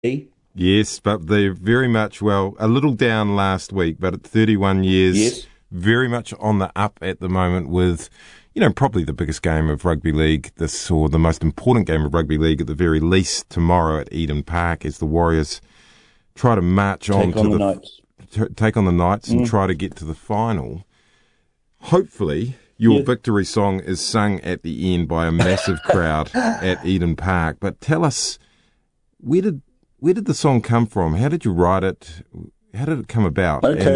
Yes, but they're very much, well, a little down last week, but at 31 years, Yes. very much on the up at the moment with, probably the biggest game of rugby league, or the most important game of rugby league at the very least tomorrow at Eden Park as the Warriors try to march on to the Knights. take on the Knights and try to get to the final. Hopefully, your victory song is sung at the end by a massive crowd at Eden Park. But tell us, where did the song come from? How did you write it? How did it come about? Okay,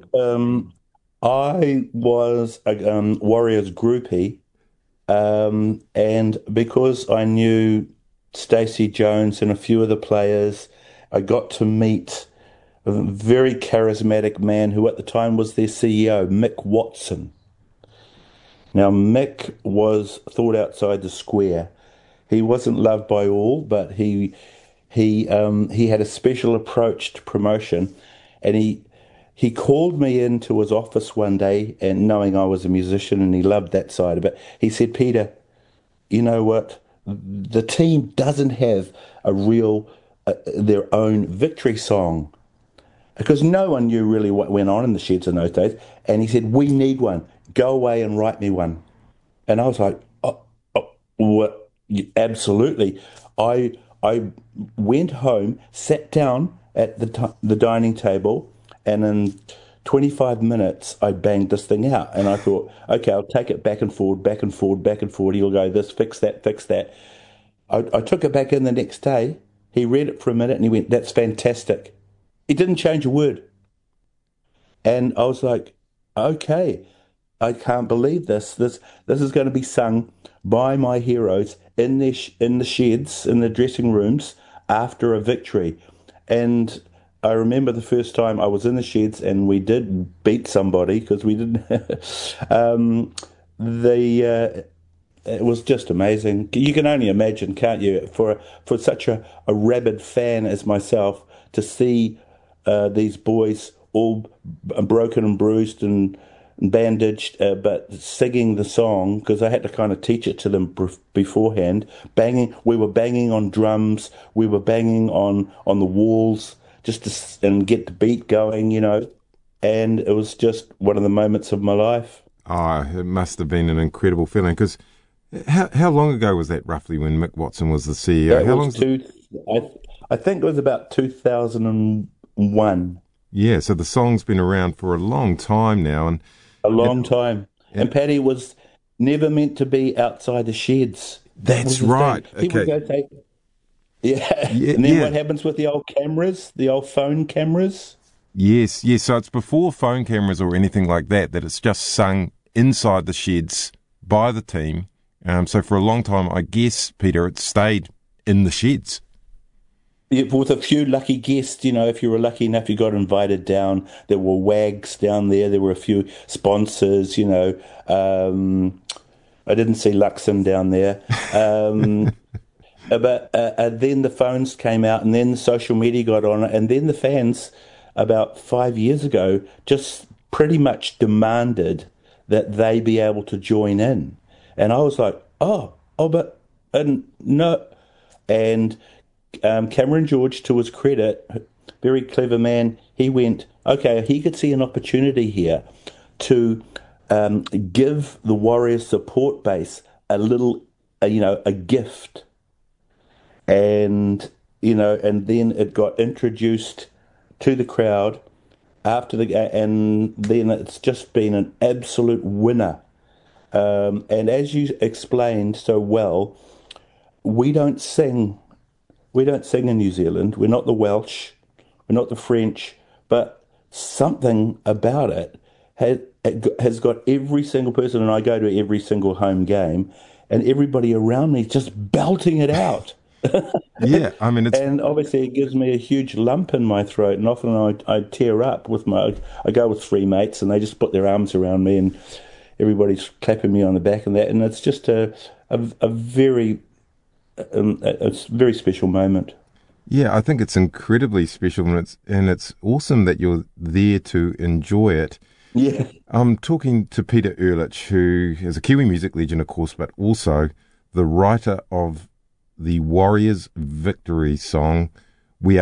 I was a Warriors groupie, and because I knew Stacey Jones and a few of the players, I got to meet a very charismatic man who at the time was their CEO, Mick Watson. Now, Mick was thought outside the square. He wasn't loved by all, but he had a special approach to promotion, and he called me into his office one day, and knowing I was a musician and he loved that side of it, he said, "Peter, you know what? The team doesn't have a real their own victory song." Because no one knew really what went on in the Sheds in those days. And he said, "We need one. Go away and write me one." And I was like, what? Absolutely. I went home, sat down at the dining table, and in 25 minutes, I banged this thing out. And I thought, okay, I'll take it back and forward, back and forward, back and forward. He'll go this, fix that, fix that. I took it back in the next day. He read it for a minute and he went, "That's fantastic." He didn't change a word. And I was like, okay, I can't believe this. This is going to be sung by my heroes in the sheds, in the dressing rooms after a victory. And I remember the first time I was in the sheds and we did beat somebody because we didn't. It was just amazing. You can only imagine, can't you, for such a rabid fan as myself to see these boys all broken and bruised and bandaged, but singing the song, because I had to kind of teach it to them beforehand. We were banging on drums, we were banging on the walls just and get the beat going, and it was just one of the moments of my life. Oh, it must have been an incredible feeling, because how long ago was that roughly when Mick Watson was the CEO? I think it was about 2001. Yeah, so the song's been around for a long time now. A long time. And Paddy was never meant to be outside the sheds. That's right. People go take... Yeah. And then what happens with the old cameras, the old phone cameras? Yes. So it's before phone cameras or anything like that it's just sung inside the sheds by the team. So for a long time, I guess, Peter, it stayed in the sheds. Yeah, with a few lucky guests, if you were lucky enough, you got invited down. There were wags down there. There were a few sponsors, I didn't see Luxon down there. But then the phones came out, and then the social media got on it, and then the fans, about 5 years ago, just pretty much demanded that they be able to join in. And I was like, no. And Cameron George, to his credit, very clever man, he went, okay, he could see an opportunity here to give the Warriors support base a little, a gift. And, and then it got introduced to the crowd after and then it's just been an absolute winner. And as you explained so well, we don't sing in New Zealand. We're not the Welsh, we're not the French, but something about it has got every single person, and I go to every single home game, and everybody around me is just belting it out. Yeah, I mean, and obviously it gives me a huge lump in my throat, and often I tear up I go with three mates, and they just put their arms around me, and everybody's clapping me on the back and that, and it's just a very special moment. Yeah, I think it's incredibly special, and it's awesome that you're there to enjoy it. Yeah. I'm talking to Peter Ehrlich, who is a Kiwi music legend, of course, but also the writer of the Warriors victory song,